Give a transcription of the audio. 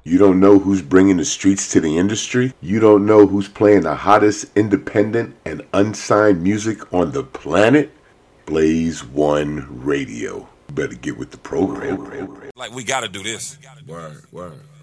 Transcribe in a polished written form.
You don't know who's bringing the streets to the industry? You don't know who's playing the hottest independent and unsigned music on the planet? Blaze One Radio. You better get with the program. Like, we gotta do this. Word, word.